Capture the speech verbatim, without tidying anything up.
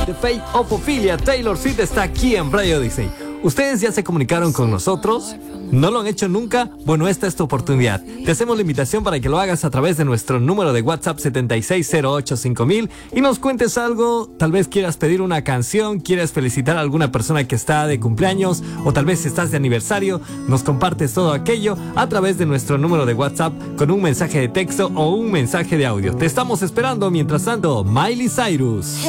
The Fate of Ophelia, Taylor Swift está aquí en Radio Odyssey. ¿Ustedes ya se comunicaron con nosotros? ¿No lo han hecho nunca? Bueno, esta es tu oportunidad. Te hacemos la invitación para que lo hagas a través de nuestro número de WhatsApp setenta y seis cero ocho cinco mil y nos cuentes algo. Tal vez quieras pedir una canción, quieras felicitar a alguna persona que está de cumpleaños o tal vez estás de aniversario. Nos compartes todo aquello a través de nuestro número de WhatsApp con un mensaje de texto o un mensaje de audio. Te estamos esperando. Mientras tanto, Miley Cyrus.